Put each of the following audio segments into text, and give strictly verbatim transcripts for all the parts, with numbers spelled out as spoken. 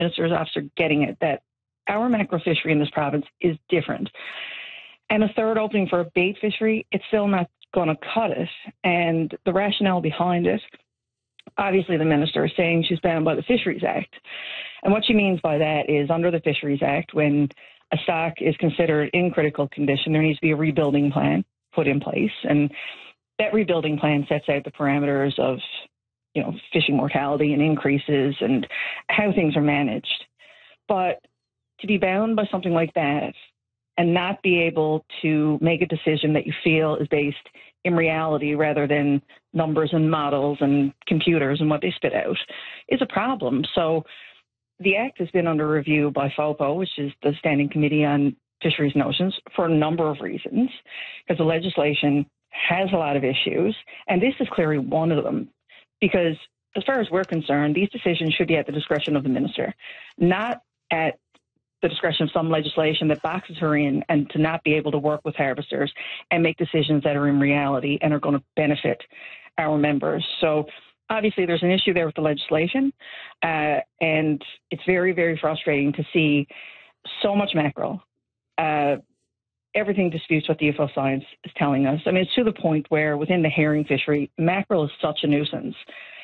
minister's office are getting it, that our mackerel fishery in this province is different. And a third opening for a bait fishery, it's still not going to cut it. And the rationale behind it, obviously the minister is saying she's bound by the Fisheries Act. And what she means by that is under the Fisheries Act, when a stock is considered in critical condition, there needs to be a rebuilding plan put in place. And that rebuilding plan sets out the parameters of, you know, fishing mortality and increases and how things are managed. But to be bound by something like that and not be able to make a decision that you feel is based in reality rather than numbers and models and computers and what they spit out is a problem. So the Act has been under review by FOPO, which is the Standing Committee on Fisheries Notions, for a number of reasons, because the legislation has a lot of issues, and this is clearly one of them, because as far as we're concerned, these decisions should be at the discretion of the minister, not at the discretion of some legislation that boxes her in, and to not be able to work with harvesters and make decisions that are in reality and are going to benefit our members. So obviously there's an issue there with the legislation, uh, and it's very, very frustrating to see so much mackerel. Uh, everything disputes what the U F O science is telling us. I mean, it's to the point where within the herring fishery, mackerel is such a nuisance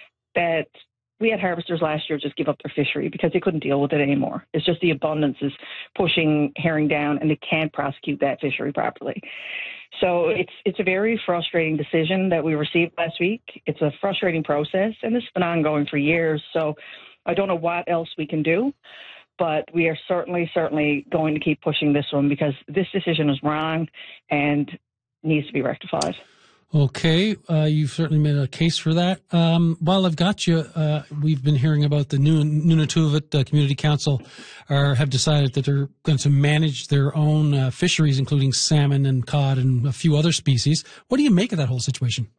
that we had harvesters last year just give up their fishery because they couldn't deal with it anymore. It's just the abundance is pushing herring down, and they can't prosecute that fishery properly. So it's it's a very frustrating decision that we received last week. It's a frustrating process, and this has been ongoing for years. So I don't know what else we can do, but we are certainly, certainly going to keep pushing this one because this decision is wrong and needs to be rectified. Okay, uh, you've certainly made a case for that. Um, while I've got you, uh, we've been hearing about the Nunatuvet uh, Community Council are, have decided that they're going to manage their own uh, fisheries, including salmon and cod and a few other species. What do you make of that whole situation?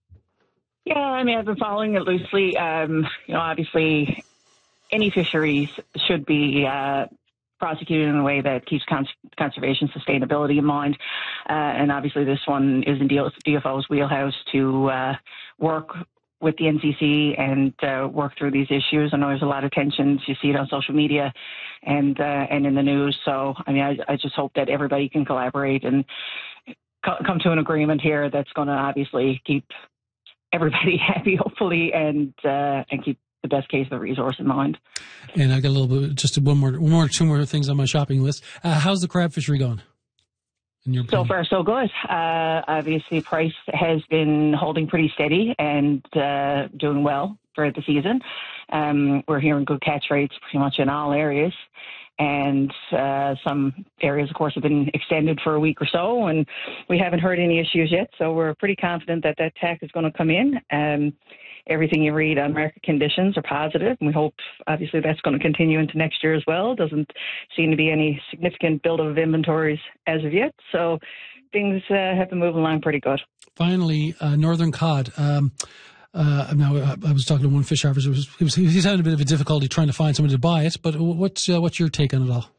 Yeah, I mean, I've been following it loosely. Um, you know, obviously, any fisheries should be uh, prosecuted in a way that keeps cons- conservation sustainability in mind. Uh, and obviously this one is in D F O's wheelhouse to uh, work with the N C C and uh, work through these issues. I know there's a lot of tensions. You see it on social media and uh, and in the news. So, I mean, I, I just hope that everybody can collaborate and co- come to an agreement here that's going to obviously keep everybody happy, hopefully, and uh, and keep the best case of the resource in mind. And I got a little bit, just one more, one more, two more things on my shopping list. Uh, how's the crab fishery going? In your so far, so good. Uh, obviously, price has been holding pretty steady and uh, doing well for the season. Um, we're hearing good catch rates pretty much in all areas. And uh, some areas, of course, have been extended for a week or so, and we haven't heard any issues yet. So we're pretty confident that that tack is going to come in. Um, everything you read on market conditions are positive, and we hope, obviously, that's going to continue into next year as well. Doesn't seem to be any significant build of inventories as of yet. So things uh, have been moving along pretty good. Finally, uh, northern cod. Um, Uh, now, I was talking to one fish harvester. It was, it was, he's having a bit of a difficulty trying to find someone to buy it. But what's uh, what's your take on it all?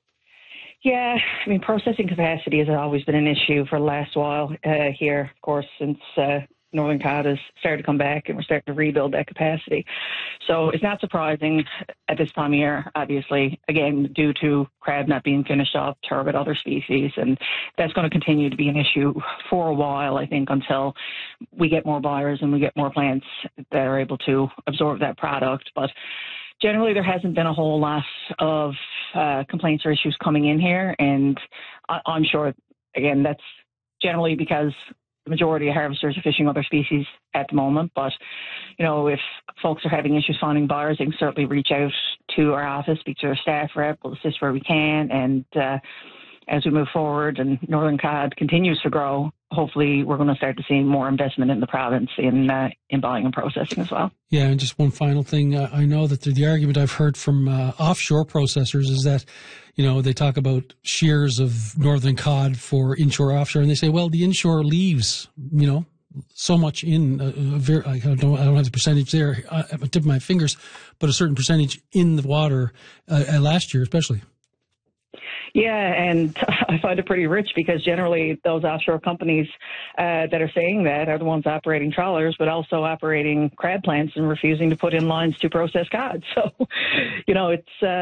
Yeah, I mean, processing capacity has always been an issue for the last while uh, here, of course, since uh, northern cod has started to come back and we're starting to rebuild that capacity. So it's not surprising at this time of year, obviously, again, due to crab not being finished off, turbot, other species, and that's going to continue to be an issue for a while, I think, until we get more buyers and we get more plants that are able to absorb that product. But generally, there hasn't been a whole lot of uh, complaints or issues coming in here, and I- I'm sure, again, that's generally because the majority of harvesters are fishing other species at the moment. But, you know, if folks are having issues finding buyers, they can certainly reach out to our office, speak to our staff rep, we'll assist where we can. And uh, as we move forward and northern cod continues to grow, hopefully we're going to start to see more investment in the province in uh, in buying and processing as well. Yeah, and just one final thing. Uh, I know that the, the argument I've heard from uh, offshore processors is that, you know, they talk about shears of northern cod for inshore, offshore, and they say, well, the inshore leaves, you know, so much in, uh, a very, I don't, I don't have the percentage there uh, at the tip of my fingers, but a certain percentage in the water uh, last year especially. Yeah, and I find it pretty rich because generally those offshore companies uh, that are saying that are the ones operating trawlers, but also operating crab plants and refusing to put in lines to process cod. So, you know, it's uh,